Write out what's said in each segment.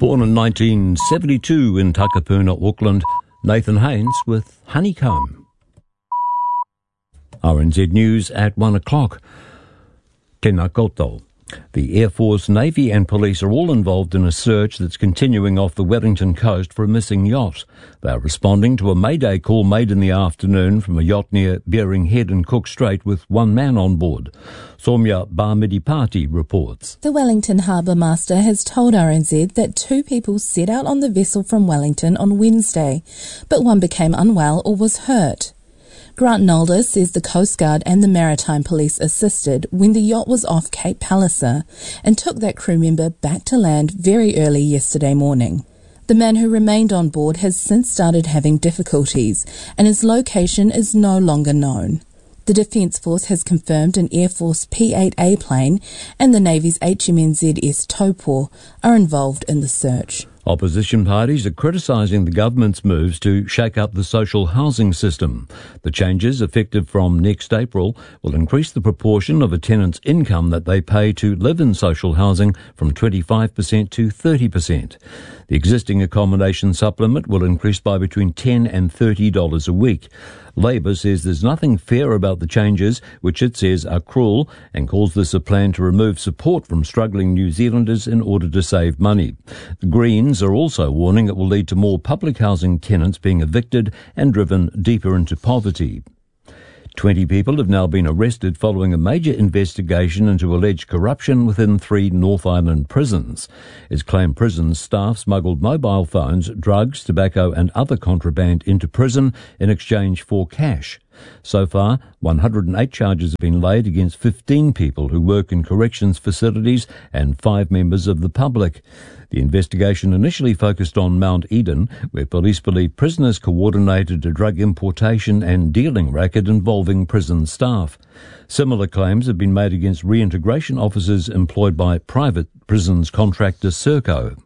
Born in 1972 in Takapuna, Auckland, Nathan Haynes with Honeycomb. RNZ News at 1 o'clock. Tēnā koutou. The Air Force, Navy and Police are all involved in a search that's continuing off the Wellington coast for a missing yacht. They are responding to a mayday call made in the afternoon from a yacht near Bering Head in Cook Strait with one man on board. Somya Barmidipati reports. The Wellington Harbour Master has told RNZ that 2 people set out on the vessel from Wellington on Wednesday, but one became unwell or was hurt. Grant Nolder says the Coast Guard and the Maritime Police assisted when the yacht was off Cape Palliser and took that crew member back to land very early yesterday morning. The man who remained on board has since started having difficulties and his location is no longer known. The Defence Force has confirmed an Air Force P-8A plane and the Navy's HMNZS Taupo are involved in the search. Opposition parties are criticising the government's moves to shake up the social housing system. The changes, effective from next April, will increase the proportion of a tenant's income that they pay to live in social housing from 25% to 30%. The existing accommodation supplement will increase by between $10 and $30 a week. Labour says there's nothing fair about the changes, which it says are cruel, and calls this a plan to remove support from struggling New Zealanders in order to save money. The Greens are also warning it will lead to more public housing tenants being evicted and driven deeper into poverty. 20 people have now been arrested following a major investigation into alleged corruption within 3 North Island prisons. It's claimed prison staff smuggled mobile phones, drugs, tobacco and other contraband into prison in exchange for cash. So far, 108 charges have been laid against 15 people who work in corrections facilities and 5 members of the public. The investigation initially focused on Mount Eden, where police believe prisoners coordinated a drug importation and dealing racket involving prison staff. Similar claims have been made against reintegration officers employed by private prisons contractor Serco.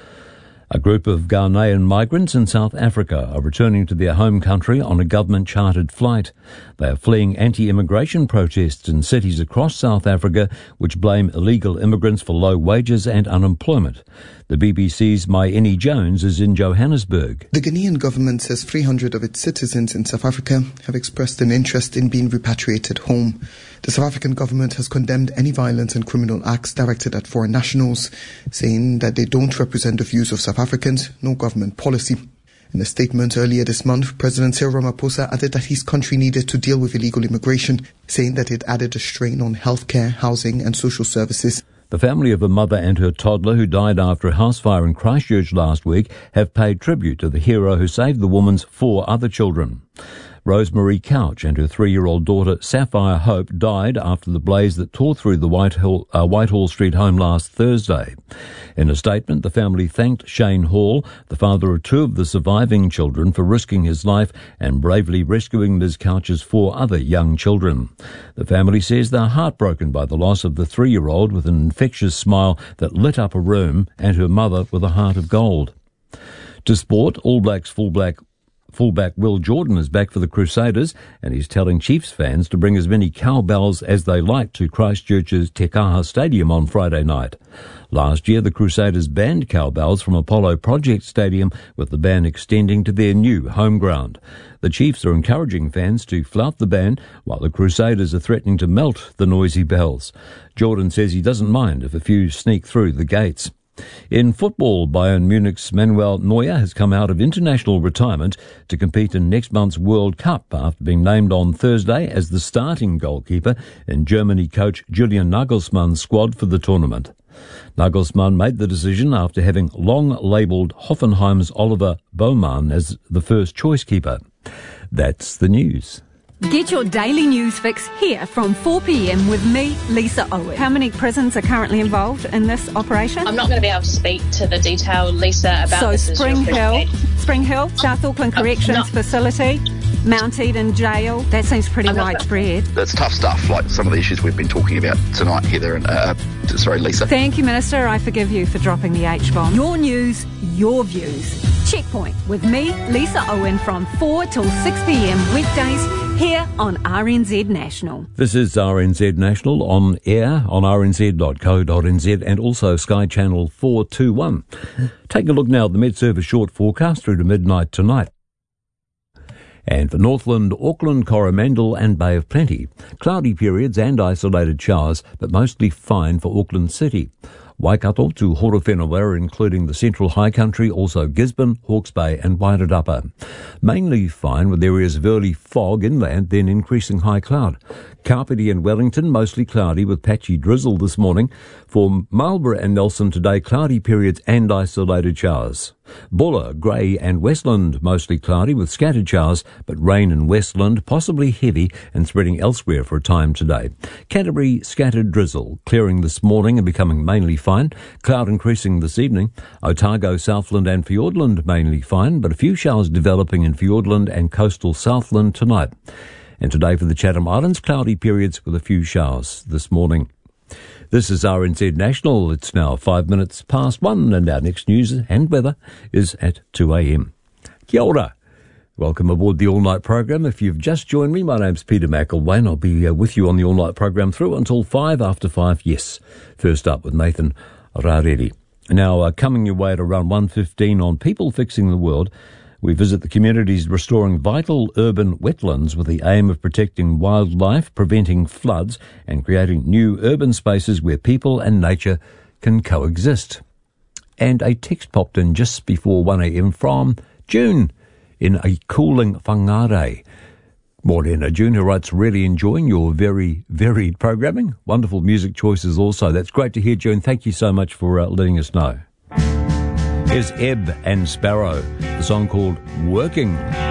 A group of Ghanaian migrants in South Africa are returning to their home country on a government-chartered flight. They are fleeing anti-immigration protests in cities across South Africa which blame illegal immigrants for low wages and unemployment. The BBC's Myeni Jones is in Johannesburg. The Ghanaian government says 300 of its citizens in South Africa have expressed an interest in being repatriated home. The South African government has condemned any violence and criminal acts directed at foreign nationals, saying that they don't represent the views of South Africans, no government policy. In a statement earlier this month, President Cyril Ramaphosa added that his country needed to deal with illegal immigration, saying that it added a strain on healthcare, housing and social services. The family of a mother and her toddler who died after a house fire in Christchurch last week have paid tribute to the hero who saved the woman's 4 other children. Rosemary Couch and her 3-year-old daughter Sapphire Hope died after the blaze that tore through the Whitehall Street home last Thursday. In a statement, the family thanked Shane Hall, the father of 2 of the surviving children, for risking his life and bravely rescuing Ms. Couch's 4 other young children. The family says they're heartbroken by the loss of the 3-year-old with an infectious smile that lit up a room and her mother with a heart of gold. To sport, All Blacks fullback Will Jordan is back for the Crusaders, and he's telling Chiefs fans to bring as many cowbells as they like to Christchurch's Te Kaha Stadium on Friday night. Last year, the Crusaders banned cowbells from Apollo Project Stadium, with the ban extending to their new home ground. The Chiefs are encouraging fans to flout the ban, while the Crusaders are threatening to melt the noisy bells. Jordan says he doesn't mind if a few sneak through the gates. In football, Bayern Munich's Manuel Neuer has come out of international retirement to compete in next month's World Cup after being named on Thursday as the starting goalkeeper in Germany coach Julian Nagelsmann's squad for the tournament. Nagelsmann made the decision after having long labelled Hoffenheim's Oliver Baumann as the first choice keeper. That's the news. Get your daily news fix here from 4 p.m. with me, Lisa Owen. How many prisons are currently involved in this operation? I'm not going to be able to speak to the detail, Lisa, about this. So Spring Hill, South Auckland Corrections Facility, Mount Eden Jail, that seems pretty widespread. That's tough stuff, like some of the issues we've been talking about tonight, Heather and, Lisa. Thank you, Minister. I forgive you for dropping the H-bomb. Your news, your views. Checkpoint with me, Lisa Owen, from 4 till 6 p.m. weekdays here on RNZ National. This is RNZ National on air on rnz.co.nz and also Sky Channel 421. Take a look now at the Met-Service short forecast through to midnight tonight. And for Northland, Auckland, Coromandel and Bay of Plenty, cloudy periods and isolated showers, but mostly fine for Auckland City. Waikato to Horowhenua, including the Central High Country, also Gisborne, Hawke's Bay and Wairarapa. Mainly fine with areas of early fog inland, then increasing high cloud. Kapiti and Wellington, mostly cloudy with patchy drizzle this morning. For Marlborough and Nelson today, cloudy periods and isolated showers. Bulla, Grey and Westland, mostly cloudy with scattered showers, but rain in Westland, possibly heavy and spreading elsewhere for a time today. Canterbury, scattered drizzle, clearing this morning and becoming mainly fine. Cloud increasing this evening. Otago, Southland and Fiordland, mainly fine, but a few showers developing in Fiordland and coastal Southland tonight. And today for the Chatham Islands, cloudy periods with a few showers this morning. This is RNZ National. It's now 5 minutes past 1 and our next news and weather is at 2 a.m. Kia ora. Welcome aboard the All Night program. If you've just joined me, my name's Peter McElwain. I'll be with you on the All Night program through until 5 after 5. Yes, first up with Nathan Rareri. Now, coming your way at around 1:15 on People Fixing the World, we visit the communities restoring vital urban wetlands with the aim of protecting wildlife, preventing floods and creating new urban spaces where people and nature can coexist. And a text popped in just before 1 a.m. from June in a cooling whangare. Morena June, who writes, really enjoying your very varied programming. Wonderful music choices also. That's great to hear, June. Thank you so much for letting us know. Here's Ebb and Sparrow, the song called Working.